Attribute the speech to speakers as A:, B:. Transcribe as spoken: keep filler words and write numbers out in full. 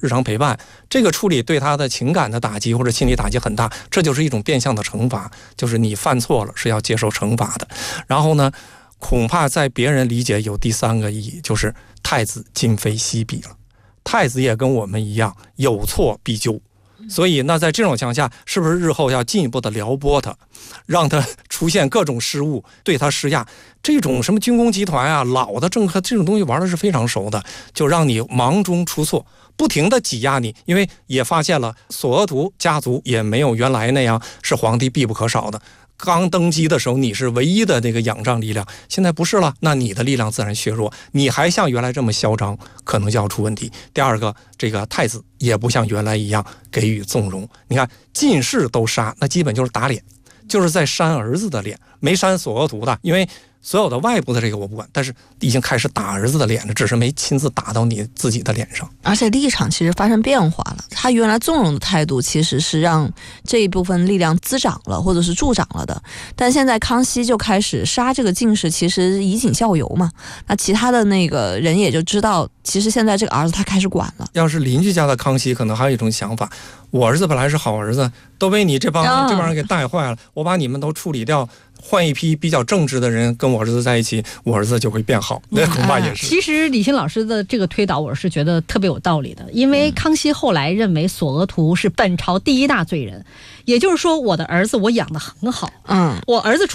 A: 日常陪伴，这个处理对他的情感的打击或者心理打击很大，这就是一种变相的惩罚，就是你犯错了是要接受惩罚的。然后呢，恐怕在别人理解有第三个意义，就是太子今非昔比了，太子也跟我们一样有错必纠。所以那在这种情况下，是不是日后要进一步的撩拨他，让他出现各种失误，对他施压？这种什么军工集团啊，老的政客这种东西玩的是非常熟的，就让你忙中出错，不停的挤压你，因为也发现了索额图家族也没有原来那样是皇帝必不可少的。刚登基的时候你是唯一的那个仰仗力量，现在不是了，那你的力量自然削弱，你还像原来这么嚣张，可能就要出问题。第二个，这个太子也不像原来一样给予纵容，你看进士都杀，那基本就是打脸，就是在扇儿子的脸，没扇索额图的，因为所有的外部的这个我不管，但是已经开始打儿子的脸了，只是没亲自打到你自己的脸上。
B: 而且立场其实发生变化了，他原来纵容的态度其实是让这一部分力量滋长了或者是助长了的，但现在康熙就开始杀这个进士，其实以儆效尤嘛，那其他的那个人也就知道，其实现在这个儿子他开始管了。
A: 要是邻居家的康熙可能还有一种想法，我儿子本来是好儿子，都被你这帮、哦、这帮人给带坏了，我把你们都处理掉，换一批比较正直的人跟我儿子在一起，我儿子就会变好，那恐怕也是。
C: 其实李欣老师的这个推导我是觉得特别有道理的，因为康熙后来认为索额图是本朝第一大罪人，也就是说我的儿子我养得很好，嗯，我儿子